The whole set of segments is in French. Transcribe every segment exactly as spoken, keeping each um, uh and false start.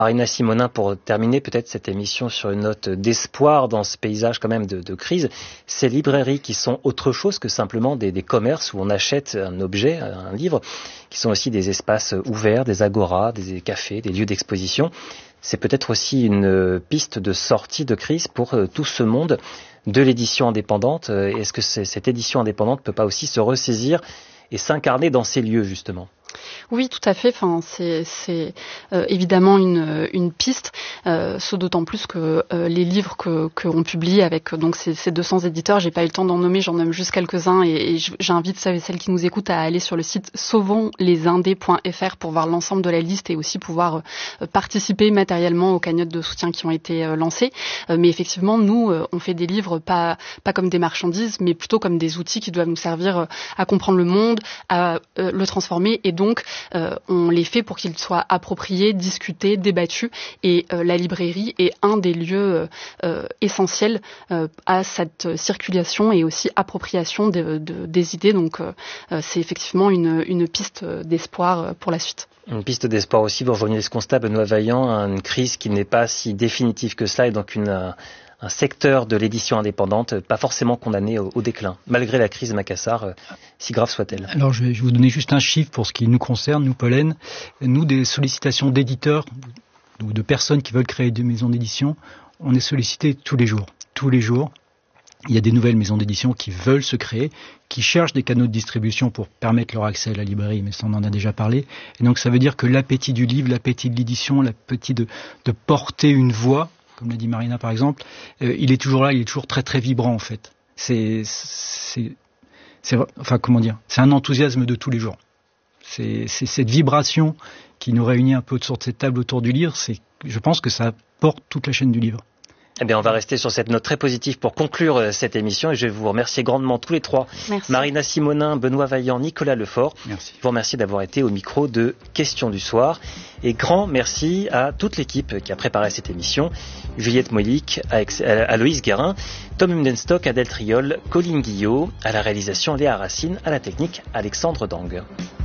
Marina Simonin, pour terminer peut-être cette émission sur une note d'espoir dans ce paysage quand même de, de crise, ces librairies qui sont autre chose que simplement des, des commerces où on achète un objet, un livre, qui sont aussi des espaces ouverts, des agoras, des cafés, des lieux d'exposition. C'est peut-être aussi une piste de sortie de crise pour tout ce monde de l'édition indépendante. Est-ce que cette édition indépendante ne peut pas aussi se ressaisir et s'incarner dans ces lieux justement ? Oui, tout à fait. Enfin, c'est, c'est euh, évidemment une, une piste, euh, ce d'autant plus que euh, les livres que qu'on publie avec donc ces, ces deux cents éditeurs, j'ai pas eu le temps d'en nommer, j'en nomme juste quelques-uns et, et j'invite celles et celles qui nous écoutent à aller sur le site sauvons les indés point f r pour voir l'ensemble de la liste et aussi pouvoir euh, participer matériellement aux cagnottes de soutien qui ont été euh, lancées. Euh, mais effectivement, nous, euh, on fait des livres pas pas comme des marchandises, mais plutôt comme des outils qui doivent nous servir euh, à comprendre le monde, à euh, le transformer et donc Euh, on les fait pour qu'ils soient appropriés, discutés, débattus et euh, la librairie est un des lieux euh, essentiels euh, à cette circulation et aussi appropriation de, de, des idées. Donc euh, c'est effectivement une, une piste d'espoir pour la suite. Une piste d'espoir aussi, vous rejoignez ce constat, Benoît Vaillant, une crise qui n'est pas si définitive que cela et donc une... un secteur de l'édition indépendante pas forcément condamné au, au déclin, malgré la crise Macassar, euh, si grave soit-elle. Alors je vais, je vais vous donner juste un chiffre pour ce qui nous concerne, nous Pollen. Nous, des sollicitations d'éditeurs ou de personnes qui veulent créer des maisons d'édition, on est sollicité tous les jours. Tous les jours, il y a des nouvelles maisons d'édition qui veulent se créer, qui cherchent des canaux de distribution pour permettre leur accès à la librairie, mais ça on en a déjà parlé. Et donc ça veut dire que l'appétit du livre, l'appétit de l'édition, l'appétit de, de porter une voix, comme l'a dit Marina par exemple, euh, il est toujours là, il est toujours très très vibrant en fait. C'est, c'est, c'est, enfin comment dire, c'est un enthousiasme de tous les jours. C'est, c'est cette vibration qui nous réunit un peu sur cette table autour du livre. C'est, je pense que ça porte toute la chaîne du livre. Eh bien, on va rester sur cette note très positive pour conclure cette émission et je vais vous remercier grandement tous les trois. Merci. Marina Simonin, Benoît Vaillant, Nicolas Lefort. Merci. Je vous remercie d'avoir été au micro de Questions du soir. Et grand merci à toute l'équipe qui a préparé cette émission. Juliette Moilic, Aloïse Guérin, Tom Humdenstock, Adèle Triol, Colline Guillot, à la réalisation Léa Racine, à la technique Alexandre Dang.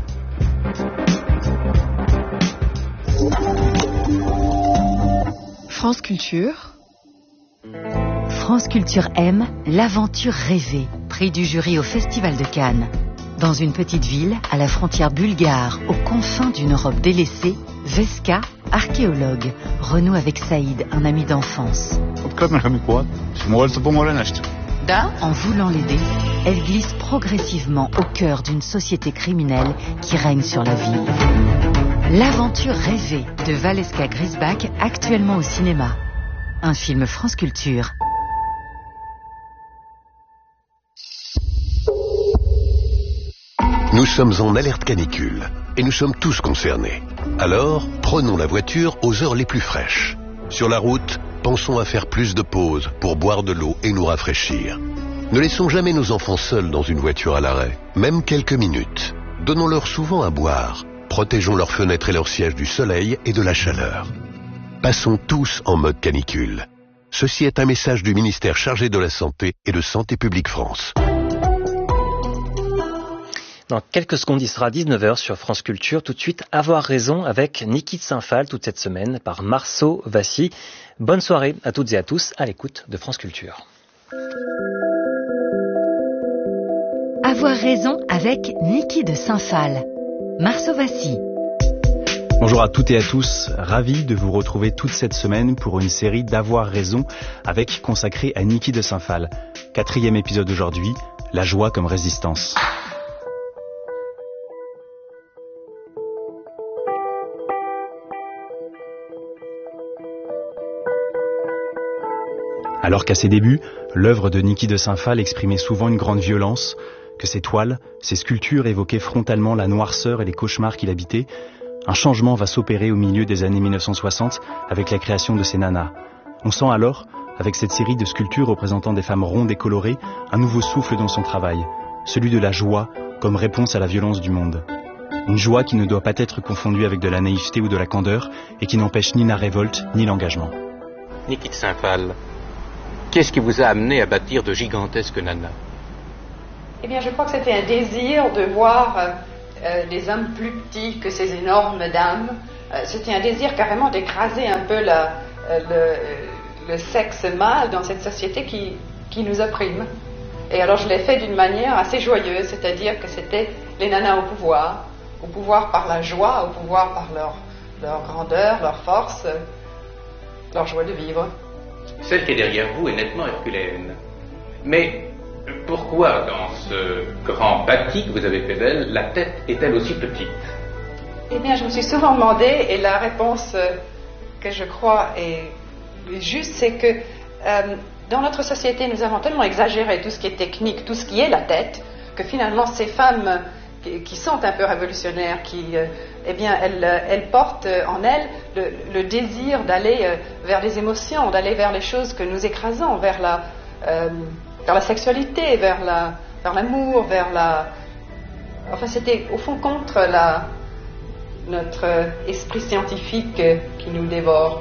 France Culture. France Culture aime l'aventure rêvée, prix du jury au Festival de Cannes. Dans une petite ville, à la frontière bulgare, aux confins d'une Europe délaissée, Veska, archéologue, renoue avec Saïd, un ami d'enfance. En voulant l'aider, elle glisse progressivement au cœur d'une société criminelle qui règne sur la ville. L'aventure rêvée de Valeska Grisbach, actuellement au cinéma. Un film France Culture. Nous sommes en alerte canicule et nous sommes tous concernés. Alors, prenons la voiture aux heures les plus fraîches. Sur la route, pensons à faire plus de pauses pour boire de l'eau et nous rafraîchir. Ne laissons jamais nos enfants seuls dans une voiture à l'arrêt, même quelques minutes. Donnons-leur souvent à boire. Protégeons leurs fenêtres et leurs sièges du soleil et de la chaleur. Passons tous en mode canicule. Ceci est un message du ministère chargé de la Santé et de Santé publique France. Dans quelques secondes, il sera dix-neuf heures sur France Culture. Tout de suite, Avoir raison avec Niki de Saint-Phal, toute cette semaine, par Marceau Vassy. Bonne soirée à toutes et à tous, à l'écoute de France Culture. Avoir raison avec Niki de Saint-Phal. Marceau Vassy. Bonjour à toutes et à tous, ravi de vous retrouver toute cette semaine pour une série d'Avoir raison avec consacrée à Niki de Saint-Phal. Quatrième épisode aujourd'hui, la joie comme résistance. Alors qu'à ses débuts, l'œuvre de Niki de Saint-Phal exprimait souvent une grande violence, que ses toiles, ses sculptures évoquaient frontalement la noirceur et les cauchemars qu'il habitait, un changement va s'opérer au milieu des années mille neuf cent soixante avec la création de ses nanas. On sent alors, avec cette série de sculptures représentant des femmes rondes et colorées, un nouveau souffle dans son travail, celui de la joie comme réponse à la violence du monde. Une joie qui ne doit pas être confondue avec de la naïveté ou de la candeur et qui n'empêche ni la révolte ni l'engagement. Niki de Saint-Phal, qu'est-ce qui vous a amené à bâtir de gigantesques nanas? Eh bien, je crois que c'était un désir de voir euh, des hommes plus petits que ces énormes dames, Euh, c'était un désir carrément d'écraser un peu la, euh, le, le sexe mâle dans cette société qui, qui nous opprime. Et alors je l'ai fait d'une manière assez joyeuse, c'est-à-dire que c'était les nanas au pouvoir, au pouvoir par la joie, au pouvoir par leur, leur grandeur, leur force, leur joie de vivre. Celle qui est derrière vous est nettement herculéenne. Mais pourquoi dans ce grand bâti que vous avez fait d'elle, la tête est-elle aussi petite? Eh bien, je me suis souvent demandé, et la réponse que je crois est juste, c'est que euh, dans notre société, nous avons tellement exagéré tout ce qui est technique, tout ce qui est la tête, que finalement, ces femmes qui, qui sont un peu révolutionnaires, qui, euh, eh bien, elles, elles portent en elles le, le désir d'aller euh, vers les émotions, d'aller vers les choses que nous écrasons, vers la, euh, vers la sexualité, vers la, vers l'amour, vers la... Enfin, c'était au fond contre la... notre esprit scientifique qui nous dévore.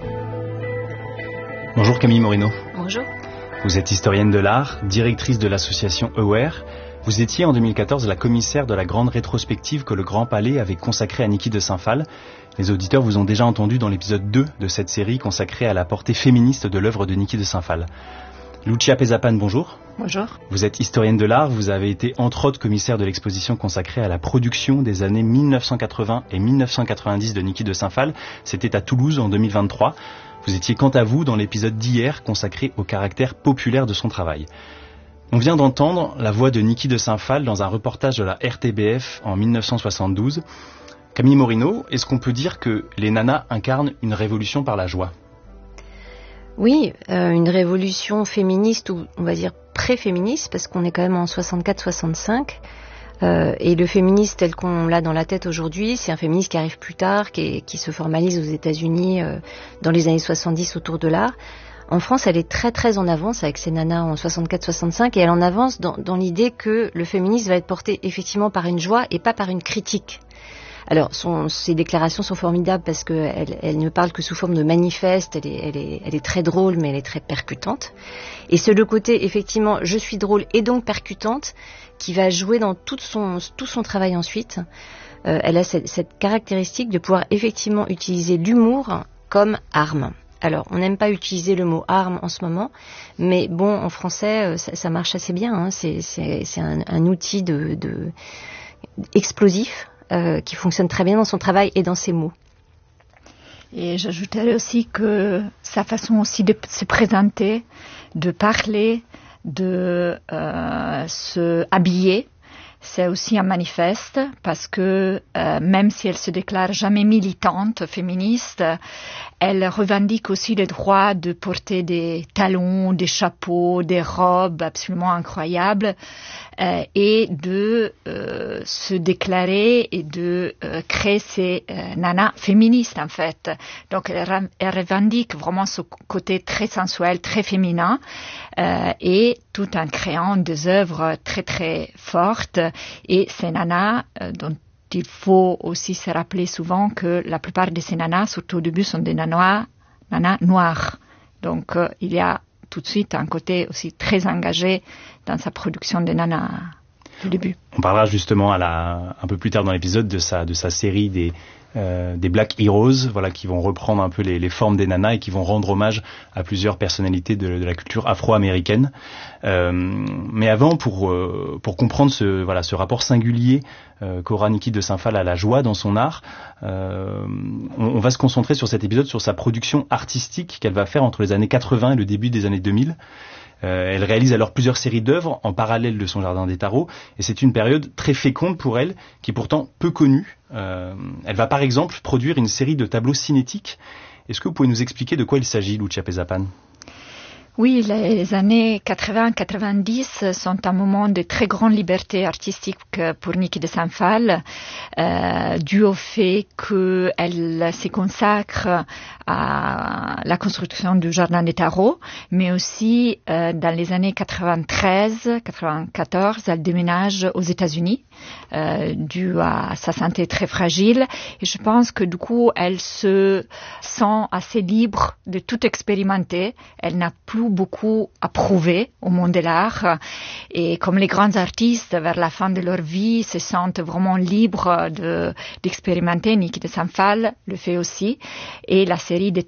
Bonjour Camille Morino. Bonjour. Vous êtes historienne de l'art, directrice de l'association Aware. Vous étiez en deux mille quatorze la commissaire de la grande rétrospective que le Grand Palais avait consacrée à Niki de Saint-Phal. Les auditeurs vous ont déjà entendu dans l'épisode deux de cette série consacrée à la portée féministe de l'œuvre de Niki de Saint-Phal. Lucia Pezapan, bonjour. Bonjour. Vous êtes historienne de l'art, vous avez été entre autres commissaire de l'exposition consacrée à la production des années mille neuf cent quatre-vingts et mille neuf cent quatre-vingt-dix de Niki de Saint-Phal. C'était à Toulouse en deux mille vingt-trois. Vous étiez quant à vous dans l'épisode d'hier consacré au caractère populaire de son travail. On vient d'entendre la voix de Niki de Saint-Phal dans un reportage de la R T B F en mille neuf cent soixante-douze. Camille Morino, est-ce qu'on peut dire que les nanas incarnent une révolution par la joie ? Oui, euh, une révolution féministe, ou on va dire pré-féministe, parce qu'on est quand même en soixante-quatre soixante-cinq. Euh, et le féministe tel qu'on l'a dans la tête aujourd'hui, c'est un féministe qui arrive plus tard, qui, est, qui se formalise aux États-Unis euh, dans les années soixante-dix autour de l'art. En France, elle est très très en avance avec ses nanas en soixante-quatre soixante-cinq, et elle en avance dans, dans l'idée que le féminisme va être porté effectivement par une joie et pas par une critique. Alors, son, ses déclarations sont formidables parce qu'elle elle ne parle que sous forme de manifeste, elle est, elle, est, elle est très drôle, mais elle est très percutante. Et c'est le côté, effectivement, je suis drôle et donc percutante, qui va jouer dans tout son, tout son travail ensuite. Euh, elle a cette, cette caractéristique de pouvoir effectivement utiliser l'humour comme arme. Alors, on n'aime pas utiliser le mot arme en ce moment, mais bon, en français, ça, ça marche assez bien. Hein. C'est, c'est, c'est un, un outil de, de explosif. Euh, qui fonctionne très bien dans son travail et dans ses mots. Et j'ajouterais aussi que sa façon aussi de se présenter, de parler, de euh, se habiller, c'est aussi un manifeste parce que euh, même si elle se déclare jamais militante féministe, elle revendique aussi le droit de porter des talons, des chapeaux, des robes absolument incroyables euh, et de euh, se déclarer et de euh, créer ces euh, nanas féministes en fait. Donc elle, elle revendique vraiment ce côté très sensuel, très féminin euh, et tout en créant des œuvres très très fortes. Et ces nanas euh, dont il faut aussi se rappeler souvent que la plupart de ces nanas, surtout au début, sont des nanas, nanas noires. Donc euh, il y a tout de suite un côté aussi très engagé dans sa production de nanas du début. On parlera justement à la, un peu plus tard dans l'épisode de sa, de sa série des, euh, des Black Heroes, voilà, qui vont reprendre un peu les, les formes des nanas et qui vont rendre hommage à plusieurs personnalités de, de la culture afro-américaine. Euh, mais avant, pour, euh, pour comprendre ce, voilà, ce rapport singulier euh, qu'aura Niki de Saint-Phal à la joie dans son art, euh, on, on va se concentrer sur cet épisode, sur sa production artistique qu'elle va faire entre les années quatre-vingts et le début des années deux mille. Euh, elle réalise alors plusieurs séries d'œuvres en parallèle de son jardin des tarots et c'est une période très féconde pour elle qui est pourtant peu connue. Euh, elle va par exemple produire une série de tableaux cinétiques. Est-ce que vous pouvez nous expliquer de quoi il s'agit, Lucia Pezapan ? Oui, les années quatre-vingts quatre-vingt-dix sont un moment de très grande liberté artistique pour Niki de Saint-Phal, euh, dû au fait qu'elle se consacre à la construction du jardin des tarots, mais aussi euh, dans les années quatre-vingt-treize quatre-vingt-quatorze, elle déménage aux États-Unis, euh, dû à sa santé très fragile. Et je pense que du coup, elle se sent assez libre de tout expérimenter. Elle n'a plus beaucoup, beaucoup à prouver au monde de l'art. Et comme les grands artistes, vers la fin de leur vie, se sentent vraiment libres de, d'expérimenter, Niki de Saint Phalle le fait aussi. Et la série des